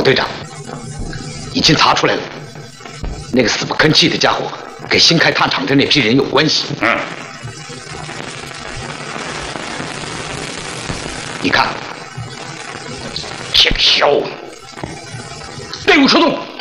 队长，已经查出来了，那个死不吭气的家伙跟新开炭厂的那批人有关系。 嗯， 你看，请消，队伍出动。